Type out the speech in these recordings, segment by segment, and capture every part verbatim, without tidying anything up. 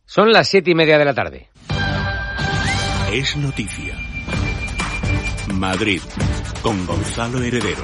Son las siete y media de la tarde. Es noticia. Madrid, con Gonzalo Heredero.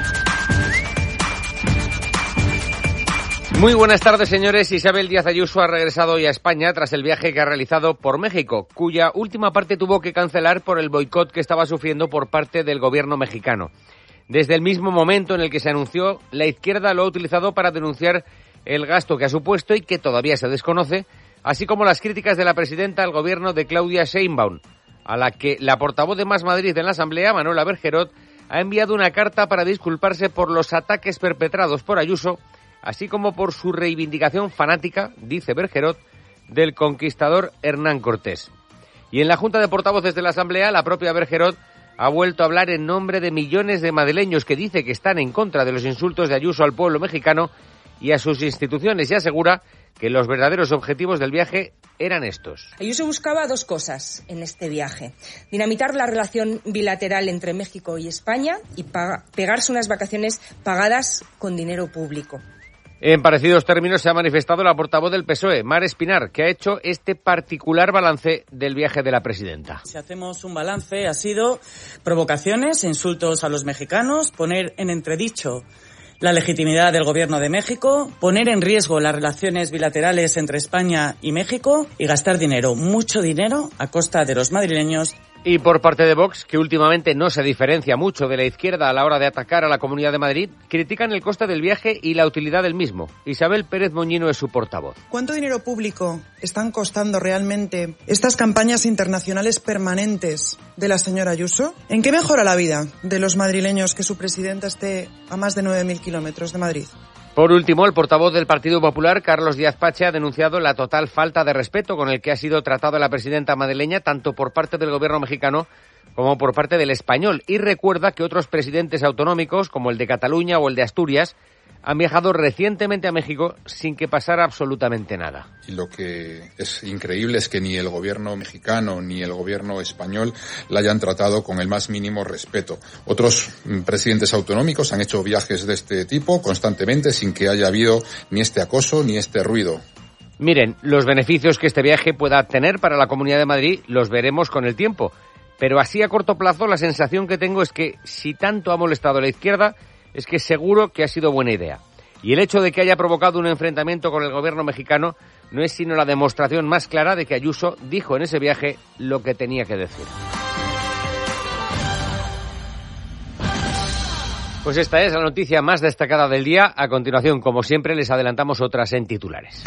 Muy buenas tardes, señores. Isabel Díaz Ayuso ha regresado hoy a España tras el viaje que ha realizado por México, cuya última parte tuvo que cancelar por el boicot que estaba sufriendo por parte del gobierno mexicano. Desde el mismo momento en el que se anunció, la izquierda lo ha utilizado para denunciar el gasto que ha supuesto y que todavía se desconoce, así como las críticas de la presidenta al gobierno de Claudia Sheinbaum, a la que la portavoz de Más Madrid en la Asamblea, Manuela Bergerot, ha enviado una carta para disculparse por los ataques perpetrados por Ayuso, así como por su reivindicación fanática, dice Bergerot, del conquistador Hernán Cortés. Y en la Junta de Portavoces de la Asamblea, la propia Bergerot ha vuelto a hablar en nombre de millones de madrileños que dice que están en contra de los insultos de Ayuso al pueblo mexicano y a sus instituciones, y asegura que los verdaderos objetivos del viaje eran estos. Ayuso buscaba dos cosas en este viaje: dinamitar la relación bilateral entre México y España y pa- pegarse unas vacaciones pagadas con dinero público. En parecidos términos se ha manifestado la portavoz del P S O E, Mar Espinar, que ha hecho este particular balance del viaje de la presidenta. Si hacemos un balance, ha sido provocaciones, insultos a los mexicanos, poner en entredicho la legitimidad del Gobierno de México, poner en riesgo las relaciones bilaterales entre España y México y gastar dinero, mucho dinero, a costa de los madrileños. Y por parte de Vox, que últimamente no se diferencia mucho de la izquierda a la hora de atacar a la Comunidad de Madrid, critican el coste del viaje y la utilidad del mismo. Isabel Pérez Moñino es su portavoz. ¿Cuánto dinero público están costando realmente estas campañas internacionales permanentes de la señora Ayuso? ¿En qué mejora la vida de los madrileños que su presidenta esté a más de nueve mil kilómetros de Madrid? Por último, el portavoz del Partido Popular, Carlos Díaz Pache, ha denunciado la total falta de respeto con el que ha sido tratada la presidenta madrileña, tanto por parte del gobierno mexicano como por parte del español, y recuerda que otros presidentes autonómicos, como el de Cataluña o el de Asturias, han viajado recientemente a México sin que pasara absolutamente nada. Y lo que es increíble es que ni el gobierno mexicano ni el gobierno español la hayan tratado con el más mínimo respeto. Otros presidentes autonómicos han hecho viajes de este tipo constantemente sin que haya habido ni este acoso ni este ruido. Miren, los beneficios que este viaje pueda tener para la Comunidad de Madrid los veremos con el tiempo, pero así a corto plazo la sensación que tengo es que si tanto ha molestado a la izquierda, es que seguro que ha sido buena idea. Y el hecho de que haya provocado un enfrentamiento con el gobierno mexicano no es sino la demostración más clara de que Ayuso dijo en ese viaje lo que tenía que decir. Pues esta es la noticia más destacada del día. A continuación, como siempre, les adelantamos otras en titulares.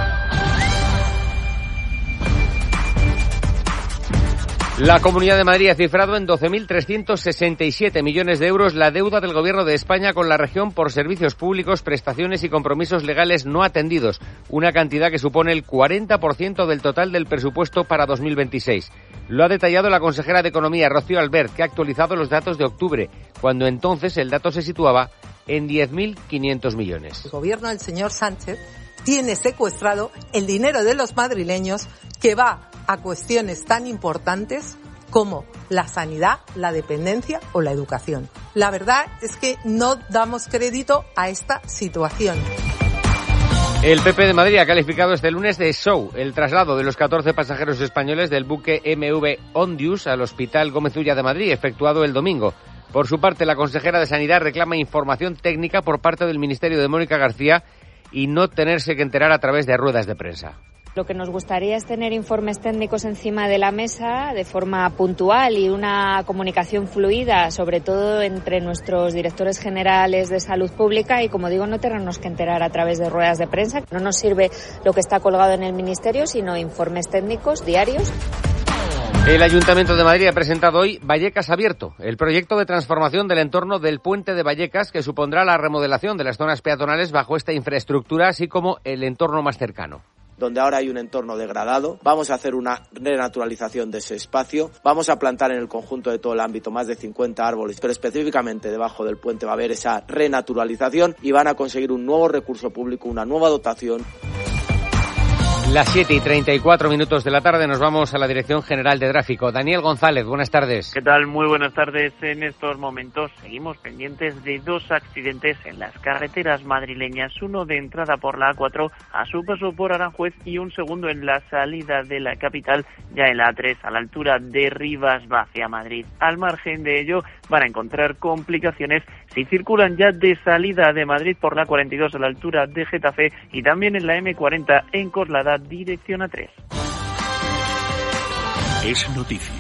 La Comunidad de Madrid ha cifrado en doce mil trescientos sesenta y siete millones de euros la deuda del Gobierno de España con la región por servicios públicos, prestaciones y compromisos legales no atendidos, una cantidad que supone el cuarenta por ciento del total del presupuesto para dos mil veintiséis. Lo ha detallado la consejera de Economía, Rocío Albert, que ha actualizado los datos de octubre, cuando entonces el dato se situaba en diez mil quinientos millones. El Gobierno del señor Sánchez tiene secuestrado el dinero de los madrileños que va a cuestiones tan importantes como la sanidad, la dependencia o la educación. La verdad es que no damos crédito a esta situación. El P P de Madrid ha calificado este lunes de show el traslado de los catorce pasajeros españoles del buque M V Ondius al Hospital Gómez Ulla de Madrid, efectuado el domingo. Por su parte, la consejera de Sanidad reclama información técnica por parte del Ministerio de Mónica García y no tenerse que enterar a través de ruedas de prensa. Lo que nos gustaría es tener informes técnicos encima de la mesa de forma puntual y una comunicación fluida, sobre todo entre nuestros directores generales de salud pública y, como digo, no tenernos que enterar a través de ruedas de prensa. No nos sirve lo que está colgado en el Ministerio, sino informes técnicos diarios. El Ayuntamiento de Madrid ha presentado hoy Vallecas Abierto, el proyecto de transformación del entorno del puente de Vallecas que supondrá la remodelación de las zonas peatonales bajo esta infraestructura, así como el entorno más cercano. Donde ahora hay un entorno degradado, vamos a hacer una renaturalización de ese espacio, vamos a plantar en el conjunto de todo el ámbito más de cincuenta árboles, pero específicamente debajo del puente va a haber esa renaturalización y van a conseguir un nuevo recurso público, una nueva dotación. Las siete y treinta y cuatro minutos de la tarde nos vamos a la Dirección General de Tráfico. Daniel González, buenas tardes. ¿Qué tal? Muy buenas tardes. En estos momentos seguimos pendientes de dos accidentes en las carreteras madrileñas. Uno de entrada por la A cuatro a su paso por Aranjuez y un segundo en la salida de la capital, ya en la A tres, a la altura de Rivas hacia Madrid. Al margen de ello, van a encontrar complicaciones si circulan ya de salida de Madrid por la cuarenta y dos a la altura de Getafe y también en la eme cuarenta en Coslada, dirección A tres. Es noticia.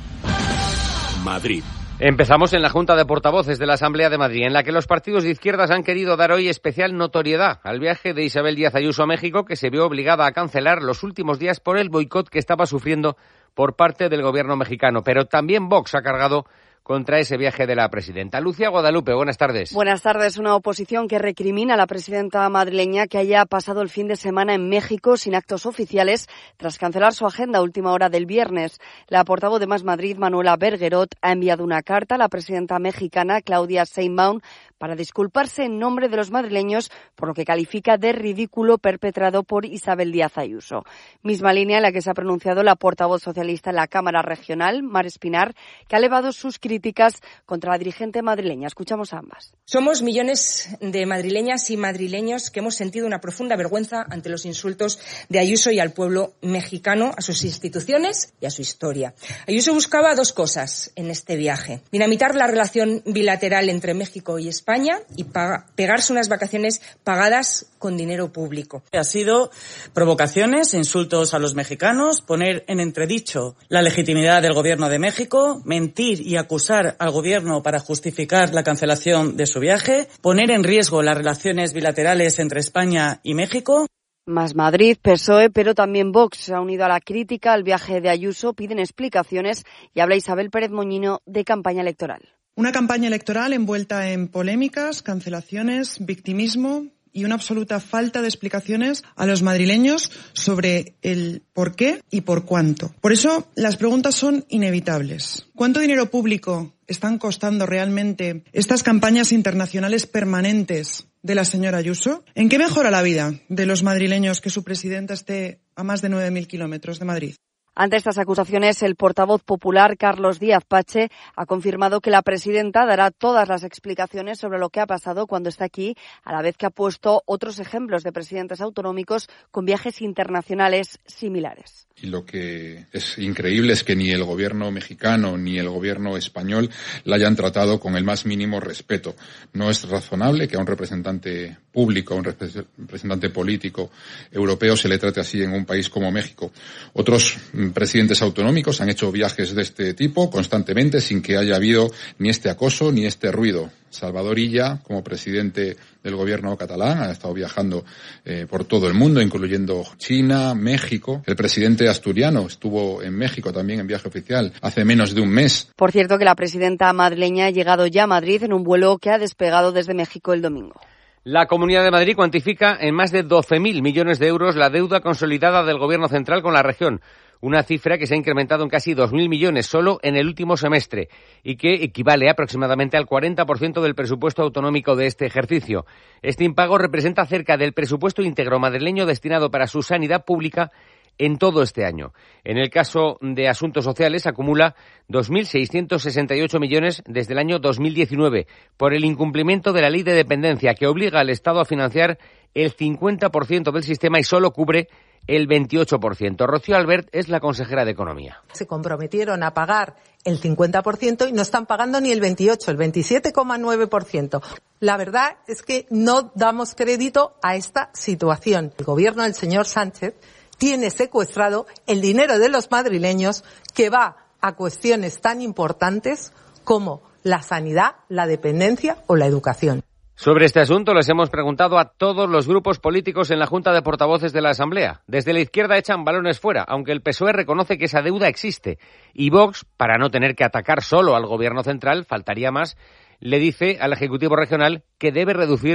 Madrid. Empezamos en la Junta de Portavoces de la Asamblea de Madrid, en la que los partidos de izquierdas han querido dar hoy especial notoriedad al viaje de Isabel Díaz Ayuso a México, que se vio obligada a cancelar los últimos días por el boicot que estaba sufriendo por parte del gobierno mexicano. Pero también Vox ha cargado contra ese viaje de la presidenta. Lucía Guadalupe, buenas tardes. Buenas tardes. Una oposición que recrimina a la presidenta madrileña que haya pasado el fin de semana en México sin actos oficiales tras cancelar su agenda a última hora del viernes. La portavoz de Más Madrid, Manuela Bergerot, ha enviado una carta a la presidenta mexicana, Claudia Sheinbaum, para disculparse en nombre de los madrileños por lo que califica de ridículo perpetrado por Isabel Díaz Ayuso. Misma línea en la que se ha pronunciado la portavoz socialista en la Cámara Regional, Mar Espinar, que ha elevado sus críticas contra la dirigente madrileña. Escuchamos a ambas. Somos millones de madrileñas y madrileños que hemos sentido una profunda vergüenza ante los insultos de Ayuso y al pueblo mexicano, a sus instituciones y a su historia. Ayuso buscaba dos cosas en este viaje: dinamitar la relación bilateral entre México y España España y paga, pegarse unas vacaciones pagadas con dinero público. Ha sido provocaciones, insultos a los mexicanos, poner en entredicho la legitimidad del gobierno de México, mentir y acusar al gobierno para justificar la cancelación de su viaje, poner en riesgo las relaciones bilaterales entre España y México. Más Madrid, P S O E, pero también Vox se ha unido a la crítica al viaje de Ayuso, piden explicaciones y habla Isabel Pérez Moñino de campaña electoral. Una campaña electoral envuelta en polémicas, cancelaciones, victimismo y una absoluta falta de explicaciones a los madrileños sobre el por qué y por cuánto. Por eso, las preguntas son inevitables. ¿Cuánto dinero público están costando realmente estas campañas internacionales permanentes de la señora Ayuso? ¿En qué mejora la vida de los madrileños que su presidenta esté a más de nueve mil kilómetros de Madrid? Ante estas acusaciones, el portavoz popular, Carlos Díaz Pache, ha confirmado que la presidenta dará todas las explicaciones sobre lo que ha pasado cuando está aquí, a la vez que ha puesto otros ejemplos de presidentes autonómicos con viajes internacionales similares. Y lo que es increíble es que ni el gobierno mexicano ni el gobierno español la hayan tratado con el más mínimo respeto. No es razonable que a un representante público, a un representante político europeo se le trate así en un país como México. Otros presidentes autonómicos han hecho viajes de este tipo constantemente sin que haya habido ni este acoso ni este ruido. Salvador Illa, como presidente del gobierno catalán, ha estado viajando eh, por todo el mundo, incluyendo China, México. El presidente asturiano estuvo en México también en viaje oficial hace menos de un mes. Por cierto, que la presidenta madrileña ha llegado ya a Madrid en un vuelo que ha despegado desde México el domingo. La Comunidad de Madrid cuantifica en más de doce mil millones de euros la deuda consolidada del Gobierno central con la región. Una cifra que se ha incrementado en casi dos mil millones solo en el último semestre y que equivale aproximadamente al cuarenta por ciento del presupuesto autonómico de este ejercicio. Este impago representa cerca del presupuesto íntegro madrileño destinado para su sanidad pública en todo este año. En el caso de asuntos sociales acumula dos mil seiscientos sesenta y ocho millones desde el año dos mil diecinueve por el incumplimiento de la ley de dependencia que obliga al Estado a financiar el cincuenta por ciento del sistema y solo cubre el veintiocho por ciento. Rocío Albert es la consejera de Economía. Se comprometieron a pagar el cincuenta por ciento y no están pagando ni el veintiocho, el veintisiete coma nueve por ciento. La verdad es que no damos crédito a esta situación. El gobierno del señor Sánchez tiene secuestrado el dinero de los madrileños que va a cuestiones tan importantes como la sanidad, la dependencia o la educación. Sobre este asunto les hemos preguntado a todos los grupos políticos en la Junta de Portavoces de la Asamblea. Desde la izquierda echan balones fuera, aunque el P S O E reconoce que esa deuda existe. Y Vox, para no tener que atacar solo al Gobierno central, faltaría más, le dice al Ejecutivo Regional que debe reducir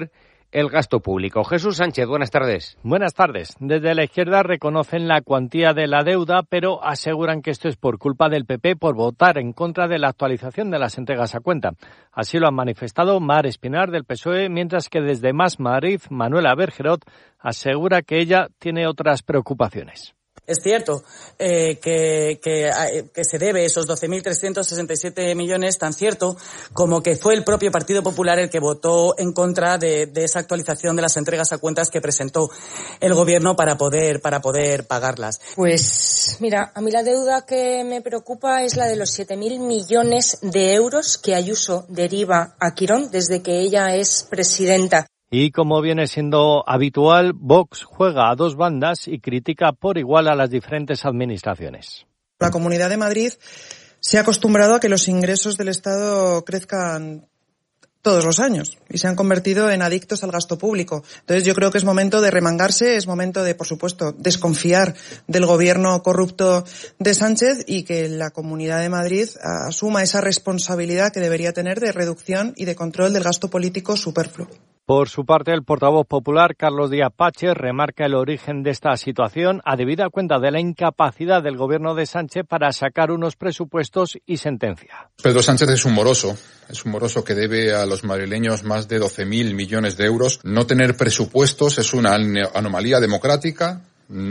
el gasto público. Jesús Sánchez, buenas tardes. Buenas tardes. Desde la izquierda reconocen la cuantía de la deuda, pero aseguran que esto es por culpa del P P por votar en contra de la actualización de las entregas a cuenta. Así lo han manifestado Mar Espinar del P S O E, mientras que desde Más Madrid, Manuela Bergerot asegura que ella tiene otras preocupaciones. Es cierto eh, que, que, que se debe esos doce mil trescientos sesenta y siete millones, tan cierto como que fue el propio Partido Popular el que votó en contra de, de esa actualización de las entregas a cuentas que presentó el Gobierno para poder, para poder pagarlas. Pues mira, a mí la deuda que me preocupa es la de los siete mil millones de euros que Ayuso deriva a Quirón desde que ella es presidenta. Y como viene siendo habitual, Vox juega a dos bandas y critica por igual a las diferentes administraciones. La Comunidad de Madrid se ha acostumbrado a que los ingresos del Estado crezcan todos los años y se han convertido en adictos al gasto público. Entonces yo creo que es momento de remangarse, es momento de, por supuesto, desconfiar del gobierno corrupto de Sánchez y que la Comunidad de Madrid asuma esa responsabilidad que debería tener de reducción y de control del gasto político superfluo. Por su parte, el portavoz popular, Carlos Díaz Pache, remarca el origen de esta situación a debida cuenta de la incapacidad del gobierno de Sánchez para sacar unos presupuestos y sentencia. Pedro Sánchez es un moroso, es un moroso que debe a los madrileños más de doce mil millones de euros. No tener presupuestos es una anomalía democrática.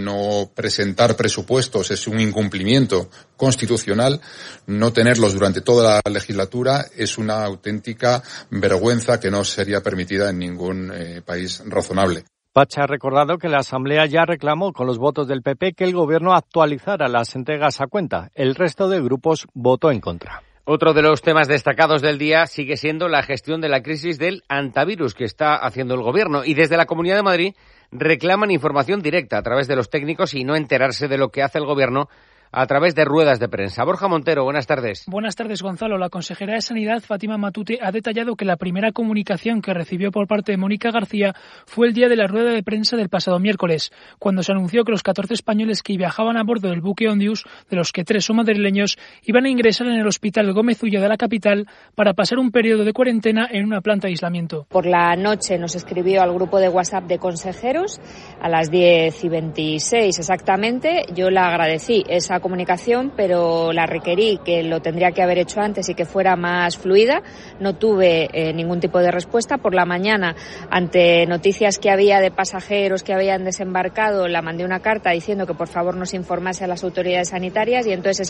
No presentar presupuestos es un incumplimiento constitucional. No tenerlos durante toda la legislatura es una auténtica vergüenza que no sería permitida en ningún eh, país razonable. Pache ha recordado que la Asamblea ya reclamó con los votos del P P que el Gobierno actualizara las entregas a cuenta. El resto de grupos votó en contra. Otro de los temas destacados del día sigue siendo la gestión de la crisis del antivirus que está haciendo el Gobierno. Y desde la Comunidad de Madrid reclaman información directa a través de los técnicos y no enterarse de lo que hace el Gobierno a través de ruedas de prensa. Borja Montero, buenas tardes. Buenas tardes, Gonzalo. La consejera de Sanidad, Fátima Matute, ha detallado que la primera comunicación que recibió por parte de Mónica García fue el día de la rueda de prensa del pasado miércoles, cuando se anunció que los catorce españoles que viajaban a bordo del buque Ondius, de los que tres son madrileños, iban a ingresar en el Hospital Gómez Ulla de la capital para pasar un periodo de cuarentena en una planta de aislamiento. Por la noche nos escribió al grupo de WhatsApp de consejeros a las diez y veintiséis exactamente. Yo le agradecí esa comunicación, pero la requerí que lo tendría que haber hecho antes y que fuera más fluida. No tuve eh, ningún tipo de respuesta. Por la mañana, ante noticias que había de pasajeros que habían desembarcado, la mandé una carta diciendo que por favor nos informase a las autoridades sanitarias y entonces